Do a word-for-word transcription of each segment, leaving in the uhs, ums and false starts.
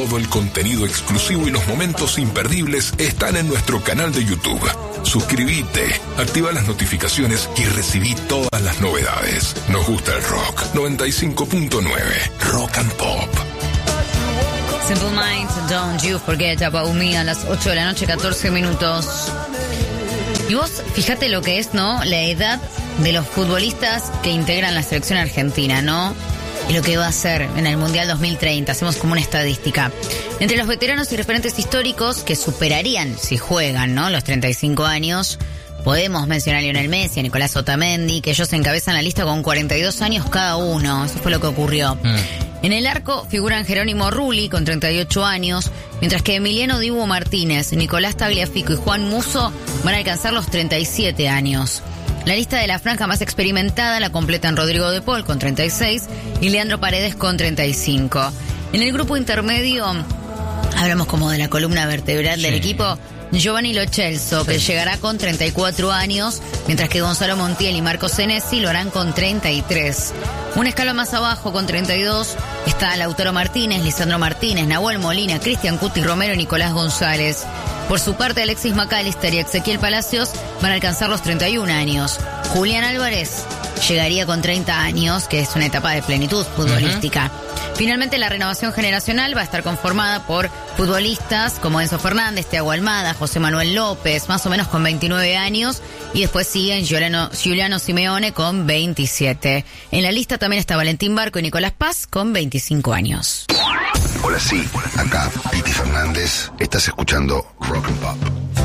Todo el contenido exclusivo y los momentos imperdibles están en nuestro canal de YouTube. Suscríbete, activa las notificaciones y recibí todas las novedades. Nos gusta el rock. noventa y cinco punto nueve Rock and Pop. Simple Minds, Don't You Forget About Me, a las ocho de la noche, catorce minutos. Y vos, fíjate lo que es, ¿no? La edad de los futbolistas que integran la selección argentina, ¿no? Y lo que va a ser en el Mundial dos mil treinta. Hacemos como una estadística. Entre los veteranos y referentes históricos que superarían, si juegan, ¿no?, los treinta y cinco años, podemos mencionar a Lionel Messi, a Nicolás Otamendi, que ellos encabezan la lista con cuarenta y dos años cada uno. Eso fue lo que ocurrió. Mm. En el arco figuran Jerónimo Rulli con treinta y ocho años, mientras que Emiliano Dibu Martínez, Nicolás Tagliafico y Juan Musso van a alcanzar los treinta y siete años. La lista de la franja más experimentada la completan Rodrigo de Paul con treinta y seis y Leandro Paredes con treinta y cinco. En el grupo intermedio, hablamos como de la columna vertebral sí. del equipo, Giovanni Lo Celso, sí. que llegará con treinta y cuatro años, mientras que Gonzalo Montiel y Marco Senesi lo harán con treinta y tres. Un escalón más abajo, con treinta y dos, está Lautaro Martínez, Lisandro Martínez, Nahuel Molina, Cristian Cuti Romero y Nicolás González. Por su parte, Alexis McAllister y Ezequiel Palacios van a alcanzar los treinta y un años. Julián Álvarez llegaría con treinta años, que es una etapa de plenitud futbolística. Uh-huh. Finalmente, la renovación generacional va a estar conformada por futbolistas como Enzo Fernández, Thiago Almada, José Manuel López, más o menos con veintinueve años, y después siguen Giuliano, Giuliano Simeone con veintisiete. En la lista también está Valentín Barco y Nicolás Paz con veinticinco años. Hola, sí, acá Piti Fernández, estás escuchando Rock and Pop.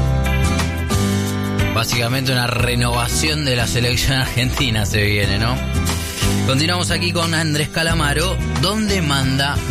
Básicamente una renovación de la selección argentina se viene, ¿no? Continuamos aquí con Andrés Calamaro, donde manda